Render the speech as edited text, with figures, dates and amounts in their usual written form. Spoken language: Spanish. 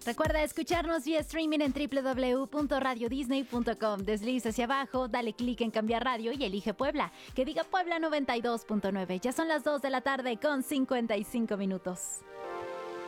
Recuerda escucharnos vía streaming en www.radiodisney.com. Desliza hacia abajo, dale clic en cambiar radio y elige Puebla. Que diga Puebla 92.9. Ya son las 2 de la tarde con 55 minutos.